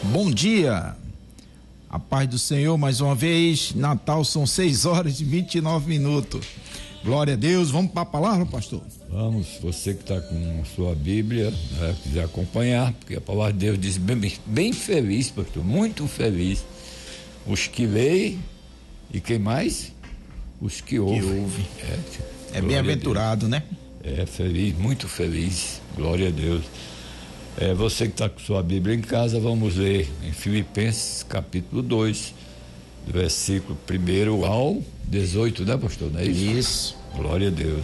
Bom dia, a paz do Senhor mais uma vez. Natal são 6h29. Glória a Deus. Vamos para a palavra, pastor? Vamos, você que está com a sua Bíblia, quiser acompanhar, porque a palavra de Deus diz bem feliz, pastor, muito feliz, os que leem e quem mais? Os que ouvem. É bem-aventurado, né? É feliz, muito feliz, glória a Deus. Você que está com sua Bíblia em casa, vamos ler em Filipenses capítulo 2, do versículo 1 ao 18, né, pastor? Não é isso? Isso. Glória a Deus.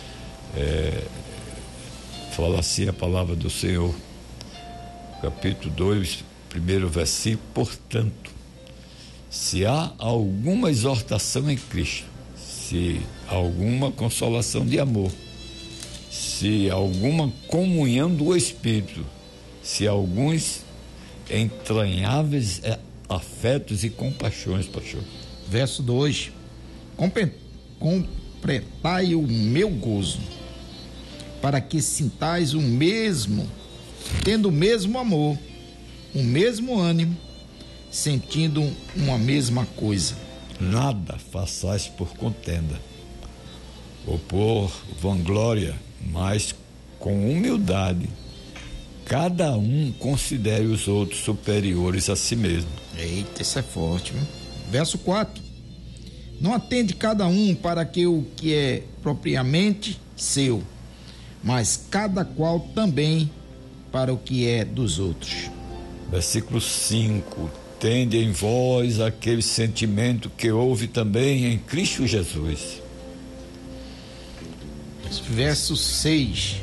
Fala assim a palavra do Senhor, capítulo 2, primeiro versículo. Portanto, se há alguma exortação em Cristo, se alguma consolação de amor, se alguma comunhão do Espírito, se alguns entranháveis afetos e compaixões, pastor. Verso 2: completai o meu gozo, para que sintais o mesmo, tendo o mesmo amor, o mesmo ânimo, sentindo uma mesma coisa. Nada façais por contenda ou por vanglória, mas com humildade cada um considere os outros superiores a si mesmo. Eita, isso é forte, viu? Verso 4: não atende cada um para que o que é propriamente seu, mas cada qual também para o que é dos outros. Versículo 5: tende em vós aquele sentimento que houve também em Cristo Jesus. Verso 6: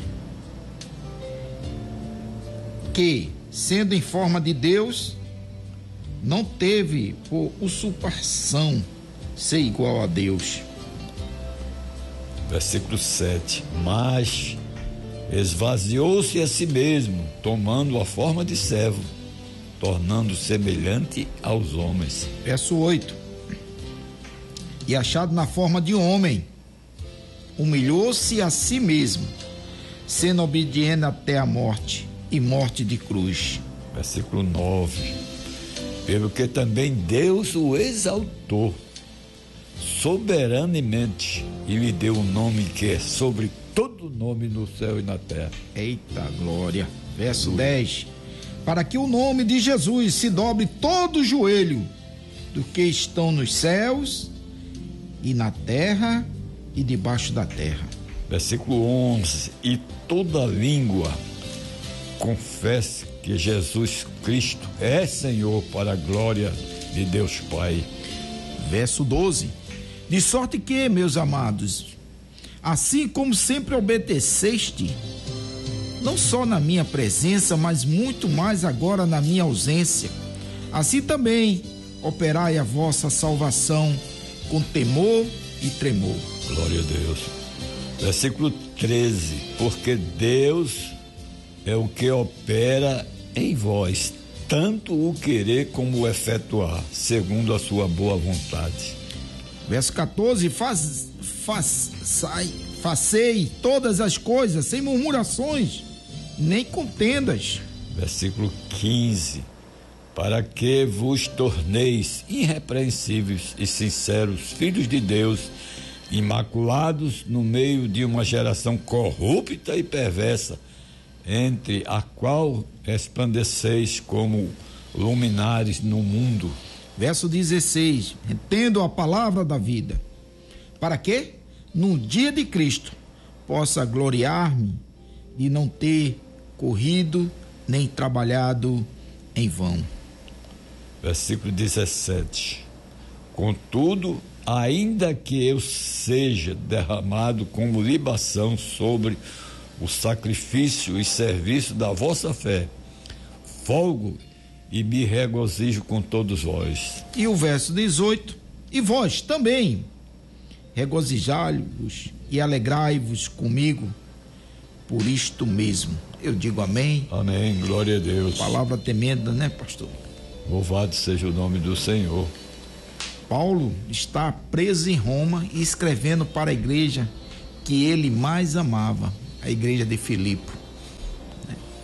que, sendo em forma de Deus, não teve por usurpação ser igual a Deus. Versículo 7: mas esvaziou-se a si mesmo, tomando a forma de servo, tornando semelhante aos homens. Verso 8: e achado na forma de homem, humilhou-se a si mesmo, sendo obediente até a morte, e morte de cruz. Versículo 9: pelo que também Deus o exaltou soberanamente e lhe deu um nome que é sobre todo nome no céu e na terra. Eita glória. Verso 10: para que o nome de Jesus se dobre todo o joelho do que estão nos céus e na terra e debaixo da terra. Versículo 11: e toda língua confesse que Jesus Cristo é Senhor, para a glória de Deus Pai. Verso 12: de sorte que, meus amados, assim como sempre obedeceste, não só na minha presença, mas muito mais agora na minha ausência, assim também operai a vossa salvação com temor e tremor. Glória a Deus. Versículo 13: porque Deus é o que opera em vós, tanto o querer como o efetuar, segundo a sua boa vontade. Verso 14: facei todas as coisas sem murmurações, nem contendas. Versículo 15: para que vos torneis irrepreensíveis e sinceros, filhos de Deus, imaculados no meio de uma geração corrupta e perversa, entre a qual resplandeceis como luminares no mundo. Verso 16: entendo a palavra da vida, para que, no dia de Cristo, possa gloriar-me de não ter corrido nem trabalhado em vão. Versículo 17: contudo, ainda que eu seja derramado como libação sobre o sacrifício e serviço da vossa fé, folgo e me regozijo com todos vós. E o verso 18: e vós também regozijai-vos e alegrai-vos comigo por isto mesmo. Eu digo amém. Amém, glória a Deus. Palavra tremenda, né, pastor? Louvado seja o nome do Senhor. Paulo está preso em Roma e escrevendo para a igreja que ele mais amava, a igreja de Filipe.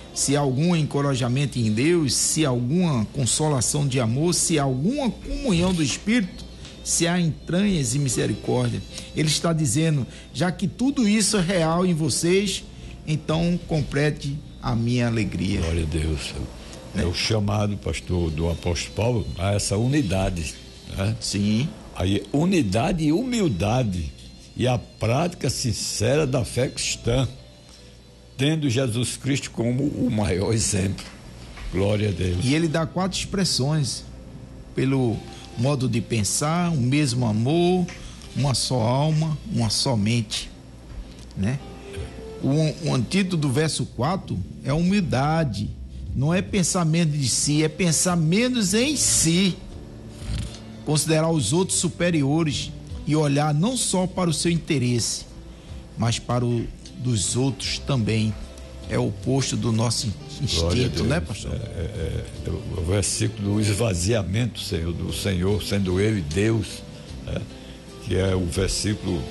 se há algum encorajamento em Deus, se há alguma consolação de amor, se há alguma comunhão do Espírito, se há entranhas e misericórdia. Ele está dizendo, já que tudo isso é real em vocês, então complete a minha alegria. Glória a Deus. É o chamado, pastor, do apóstolo Paulo a essa unidade, né? Sim. Aí, unidade e humildade e a prática sincera da fé cristã, tendo Jesus Cristo como o maior exemplo. Glória a Deus. E ele dá 4 expressões: pelo modo de pensar, o mesmo amor, uma só alma, uma só mente, né? O antídoto do verso 4 é humildade. Não é pensar menos de si, é pensar menos em si. Considerar os outros superiores e olhar não só para o seu interesse, mas para o dos outros também. É o oposto do nosso instinto, né, pastor? O versículo do esvaziamento, Senhor, do Senhor, sendo Ele Deus, né? Que é o versículo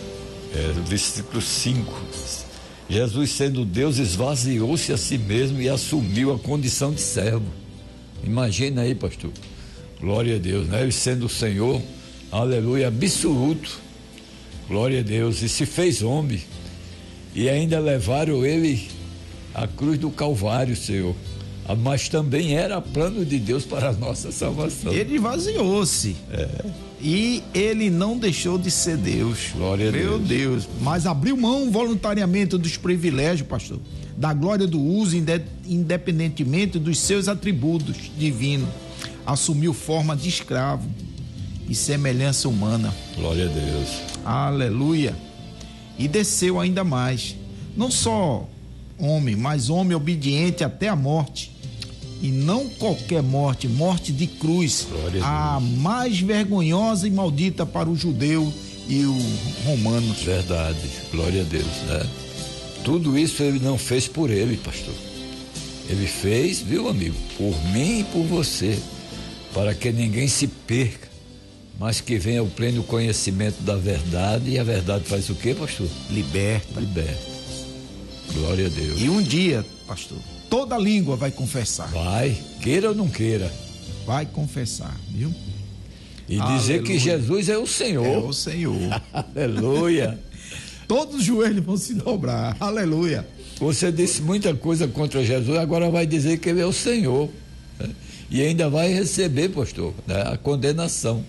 5. Jesus, sendo Deus, esvaziou-se a si mesmo e assumiu a condição de servo. Imagina aí, pastor. Glória a Deus, né? Ele sendo o Senhor, aleluia, absoluto. Glória a Deus. E se fez homem. E ainda levaram ele à cruz do Calvário, Senhor. Mas também era plano de Deus para a nossa salvação. Ele esvaziou-se. E ele não deixou de ser Deus. Glória a Deus. Meu Deus. Mas abriu mão voluntariamente dos privilégios, pastor, da glória do uso, independentemente dos seus atributos divinos. Assumiu forma de escravo e semelhança humana. Glória a Deus. Aleluia. E desceu ainda mais. Não só homem, mas homem obediente até a morte. E não qualquer morte, morte de cruz, a mais vergonhosa e maldita para o judeu e o romano. Verdade, glória a Deus, né? Tudo isso ele não fez por ele, pastor. Ele fez, viu, amigo, por mim e por você, para que ninguém se perca, mas que venha o pleno conhecimento da verdade. E a verdade faz o quê, pastor? Liberta. Liberta. Glória a Deus. E um dia, pastor, toda língua vai confessar. Vai, queira ou não queira. Vai confessar, viu? E dizer que Jesus é o Senhor. É o Senhor. Aleluia. Todos os joelhos vão se dobrar. Aleluia. Você disse muita coisa contra Jesus, agora vai dizer que ele é o Senhor. Né? E ainda vai receber, pastor, né, a condenação.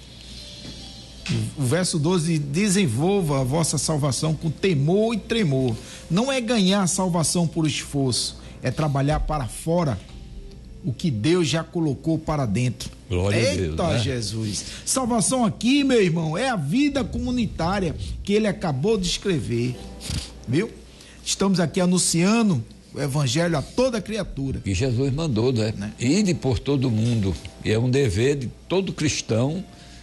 O verso 12: desenvolva a vossa salvação com temor e tremor. Não é ganhar a salvação por esforço, é trabalhar para fora o que Deus já colocou para dentro. Glória a Deus. Eita, né? Jesus. Salvação aqui, meu irmão, é a vida comunitária que ele acabou de escrever. Viu? Estamos aqui anunciando o evangelho a toda criatura. Que Jesus mandou, né? Ide por todo mundo. E é um dever de todo cristão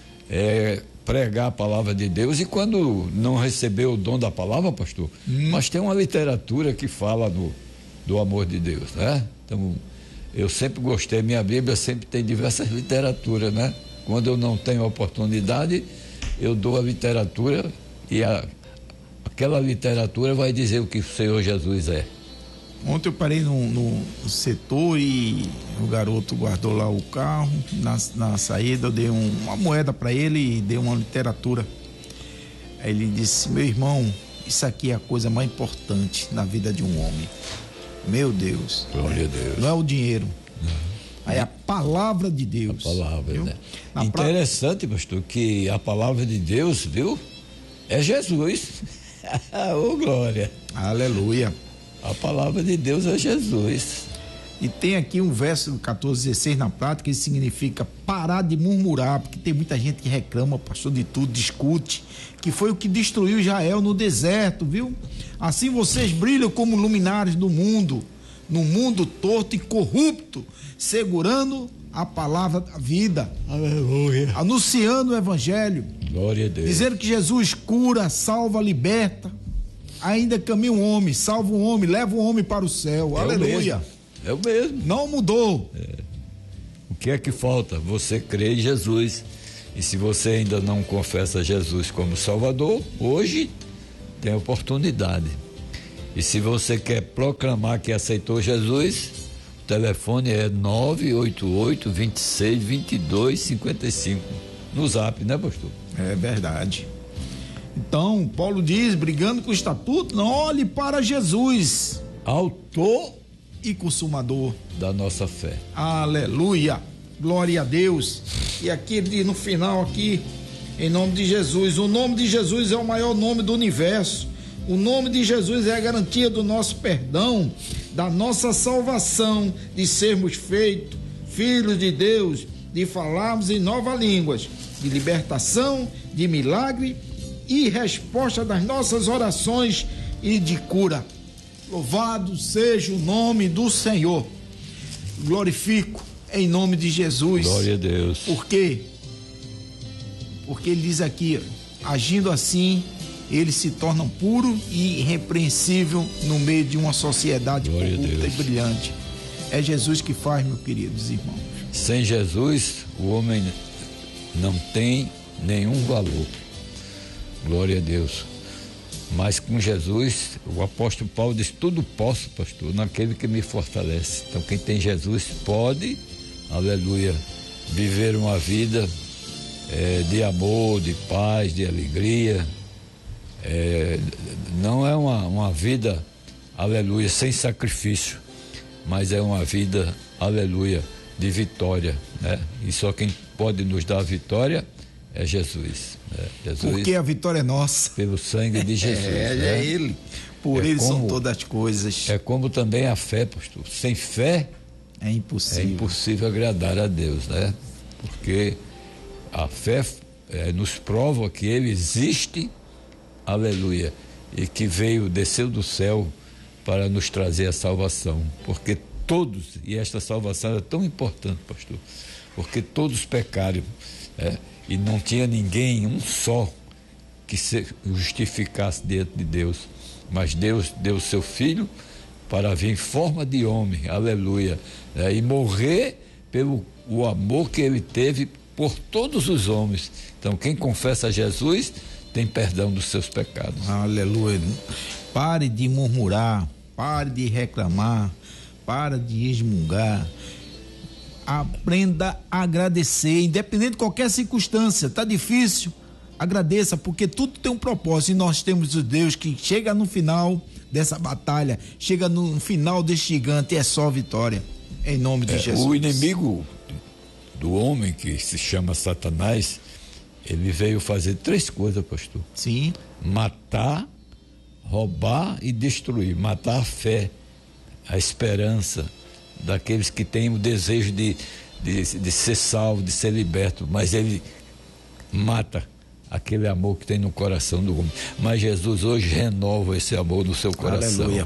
pregar a palavra de Deus. E quando não recebeu o dom da palavra, pastor, mas tem uma literatura que fala do amor de Deus, né? Então, eu sempre gostei, minha Bíblia sempre tem diversas literaturas, né? Quando eu não tenho oportunidade, eu dou a literatura e aquela literatura vai dizer o que o Senhor Jesus é. Ontem eu parei no setor e o garoto guardou lá o carro. Na saída eu dei uma moeda para ele e dei uma literatura. Aí ele disse: meu irmão, isso aqui é a coisa mais importante na vida de um homem. Meu Deus. Glória a Deus. Não é o dinheiro. Aí a palavra de Deus. A palavra, viu? Né? Interessante, pastor, que a palavra de Deus, viu? É Jesus. Ô, glória. Aleluia. A palavra de Deus é Jesus. E tem aqui um verso 14:16 na prática, que significa parar de murmurar, porque tem muita gente que reclama, pastor, de tudo, discute, que foi o que destruiu Israel no deserto, viu? Assim vocês brilham como luminares do mundo, num mundo torto e corrupto, segurando a palavra da vida. Aleluia. Anunciando o evangelho. Glória a Deus. Dizendo que Jesus cura, salva, liberta. Ainda caminha um homem, salva um homem, leva um homem para o céu. Aleluia. É o mesmo. Não mudou. O que é que falta? Você crê em Jesus. E se você ainda não confessa Jesus como Salvador, hoje tem oportunidade. E se você quer proclamar que aceitou Jesus, o telefone é 988 26 22 55. No Zap, né, pastor? É verdade. Então, Paulo diz, brigando com o estatuto, não olhe para Jesus, autor e consumador da nossa fé. Aleluia, glória a Deus. E aqui no final aqui, em nome de Jesus, o nome de Jesus é o maior nome do universo. O nome de Jesus é a garantia do nosso perdão, da nossa salvação, de sermos feitos filhos de Deus, de falarmos em novas línguas, de libertação, de milagre e resposta das nossas orações e de cura. Louvado seja o nome do Senhor. Glorifico em nome de Jesus. Glória a Deus. Por quê? Porque ele diz aqui, agindo assim, ele se torna puro e irrepreensível no meio de uma sociedade corrupta e brilhante. É Jesus que faz, meus queridos irmãos. Sem Jesus, o homem não tem nenhum valor. Glória a Deus. Mas com Jesus, o apóstolo Paulo diz, tudo posso, pastor, naquele que me fortalece. Então quem tem Jesus pode, aleluia, viver uma vida de amor, de paz, de alegria. Não é uma vida, aleluia, sem sacrifício, mas é uma vida, aleluia, de vitória, né? E só quem pode nos dar a vitória é Jesus, né? Jesus, porque a vitória é nossa. Pelo sangue de Jesus. Né? É Ele. Por Ele são todas as coisas. É como também a fé, pastor. Sem fé é impossível agradar a Deus, né? Porque a fé nos prova que Ele existe, aleluia, e que desceu do céu para nos trazer a salvação. Porque todos, e esta salvação é tão importante, pastor, porque todos pecaram, e não tinha ninguém, um só, que se justificasse diante de Deus. Mas Deus deu o seu Filho para vir em forma de homem, aleluia, e morrer pelo o amor que Ele teve por todos os homens. Então, quem confessa a Jesus tem perdão dos seus pecados. Aleluia. Pare de murmurar, pare de reclamar, pare de exmungar. Aprenda a agradecer, independente de qualquer circunstância. Tá difícil? Agradeça, porque tudo tem um propósito. E nós temos o Deus que chega no final dessa batalha, chega no final desse gigante, é só vitória. Em nome de Jesus. O inimigo do homem, que se chama Satanás, ele veio fazer 3 coisas, pastor. Sim. Matar, roubar e destruir. Matar a fé, a esperança daqueles que têm o desejo de ser salvo, de ser liberto. Mas ele mata aquele amor que tem no coração do homem. Mas Jesus hoje renova esse amor no seu coração. Aleluia.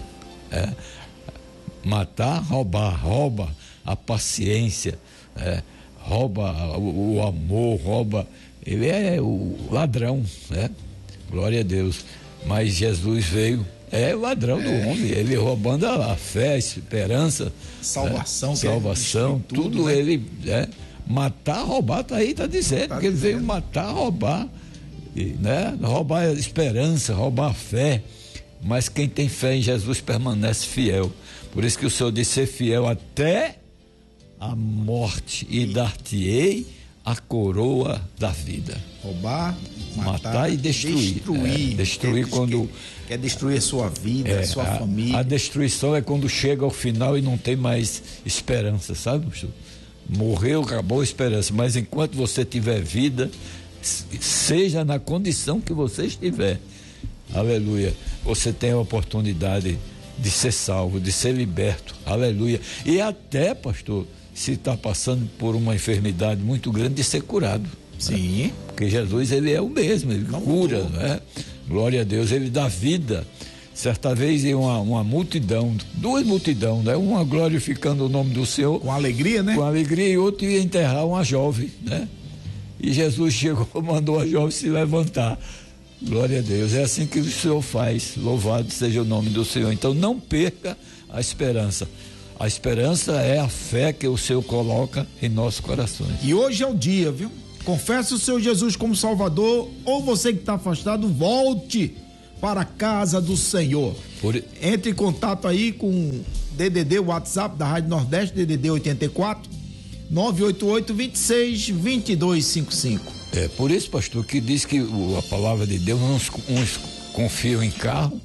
Matar, rouba a paciência, rouba o amor, rouba. Ele é o ladrão, né? Glória a Deus. Mas Jesus veio, o ladrão do homem, ele roubando a fé, a esperança, salvação, tudo, né? Ele matar, roubar, tá aí, tá dizendo, porque ele veio matar, roubar, né? Roubar a esperança, roubar a fé. Mas quem tem fé em Jesus permanece fiel. Por isso que o Senhor disse: ser fiel até a morte, e dar-te-ei a coroa da vida. Roubar, matar e destruir. Destruir quando quer destruir a sua vida, a sua família. A destruição é quando chega ao final e não tem mais esperança, sabe? Morreu, acabou a esperança. Mas enquanto você tiver vida, seja na condição que você estiver, aleluia, você tem a oportunidade de ser salvo, de ser liberto, aleluia. E até, pastor, se está passando por uma enfermidade muito grande, de ser curado. Sim. Né? Porque Jesus, ele é o mesmo, ele cura, né? Glória a Deus, ele dá vida. Certa vez em uma multidão, 2 multidões, né? Uma glorificando o nome do Senhor. Com alegria, né? Com alegria, e outro ia enterrar uma jovem, né? E Jesus chegou, mandou a jovem se levantar. Glória a Deus, é assim que o Senhor faz, louvado seja o nome do Senhor. Então não perca a esperança. A esperança é a fé que o Senhor coloca em nossos corações. E hoje é o dia, viu? Confesse o Senhor Jesus como Salvador, ou você que está afastado, volte para a casa do Senhor. Entre em contato aí com DDD, o WhatsApp da Rádio Nordeste, DDD 84 988 26 2255. É por isso, pastor, que diz que a palavra de Deus, uns confiam em carro,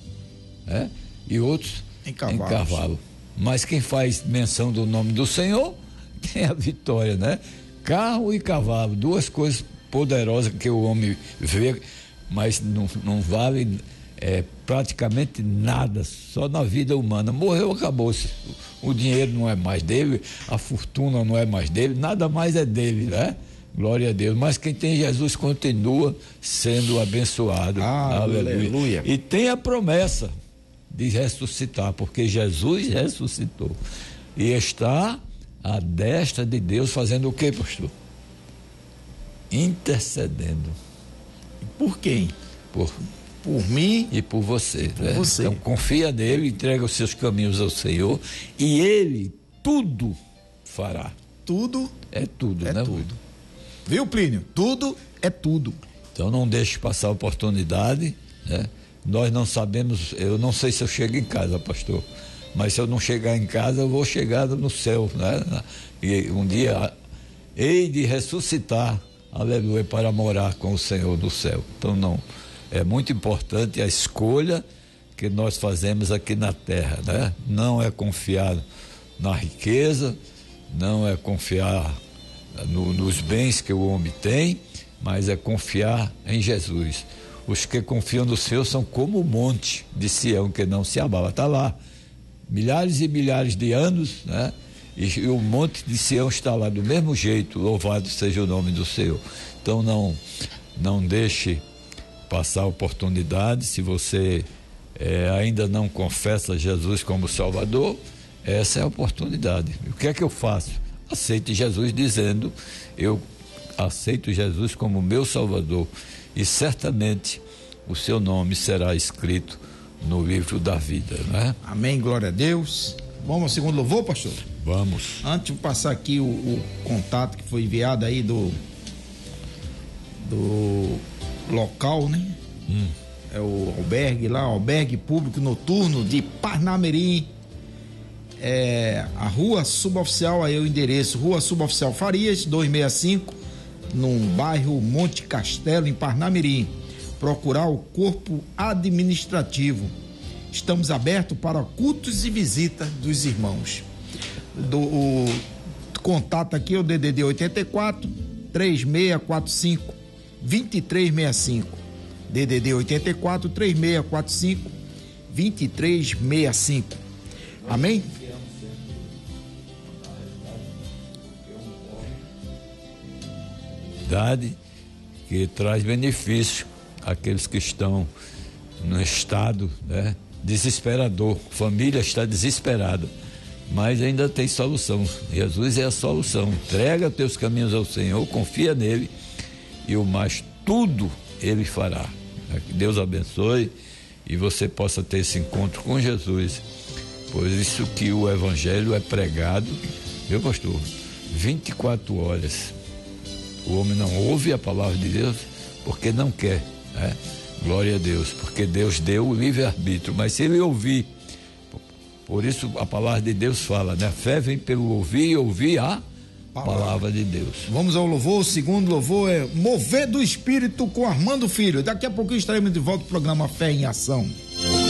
e outros em cavalo. Mas quem faz menção do nome do Senhor tem a vitória, né? Carro e cavalo, duas coisas poderosas que o homem vê, mas não vale praticamente nada, só na vida humana. Morreu, acabou-se. O dinheiro não é mais dele, a fortuna não é mais dele, nada mais é dele, né? Glória a Deus. Mas quem tem Jesus continua sendo abençoado. Aleluia. E tem a promessa de ressuscitar, porque Jesus ressuscitou e está à destra de Deus fazendo o quê, pastor? Intercedendo. Por quem? Por mim e por você. Por você. Então confia nele, entrega os seus caminhos ao Senhor e ele tudo fará. Tudo é tudo, é né? Tudo. Viu, Plínio? Tudo é tudo. Então não deixe passar a oportunidade, né? Nós não sabemos, eu não sei se eu chego em casa, pastor, mas se eu não chegar em casa, eu vou chegar no céu, né? E um dia hei de ressuscitar, aleluia, para morar com o Senhor no céu. Então não, é muito importante a escolha que nós fazemos aqui na terra, né? Não é confiar na riqueza, não é confiar nos bens que o homem tem, mas é confiar em Jesus. Os que confiam no Senhor são como o monte de Sião, que não se abala. Está lá, milhares e milhares de anos, né? E o monte de Sião está lá do mesmo jeito, louvado seja o nome do Senhor. Então não deixe passar a oportunidade. Se você ainda não confessa Jesus como Salvador, essa é a oportunidade. O que é que eu faço? Aceite Jesus dizendo: eu aceito Jesus como meu Salvador, e certamente o seu nome será escrito no livro da vida, né? Amém, glória a Deus. Vamos ao segundo louvor, pastor? Vamos. Antes de passar aqui o contato que foi enviado aí do local, né? É o albergue lá, albergue público noturno de Parnamirim. A rua suboficial, aí o endereço, Rua Suboficial Farias, 265, num bairro Monte Castelo, em Parnamirim. Procurar o corpo administrativo. Estamos abertos para cultos e visitas dos irmãos. O contato aqui é o DDD 84 3645 2365. DDD 84 3645 2365. Amém? Que traz benefício àqueles que estão no estado, né, desesperador. Família está desesperada, mas ainda tem solução. Jesus é a solução. Entrega teus caminhos ao Senhor, confia nele, e o mais tudo ele fará. Que Deus abençoe e você possa ter esse encontro com Jesus. Por isso que o evangelho é pregado, meu pastor, 24 horas. O homem não ouve a palavra de Deus porque não quer, né? Glória a Deus, porque Deus deu o livre-arbítrio, mas se ele ouvir, por isso a palavra de Deus fala, né? A fé vem pelo ouvir e ouvir a palavra de Deus. Vamos ao louvor. O segundo louvor é Mover do Espírito com Armando Filho. Daqui a pouquinho estaremos de volta ao programa Fé em Ação.